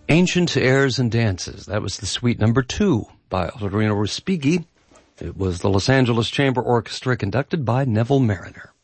Ancient Airs and Dances. That was the suite number 2 by Ottorino Respighi. It was the Los Angeles Chamber Orchestra conducted by Neville Mariner.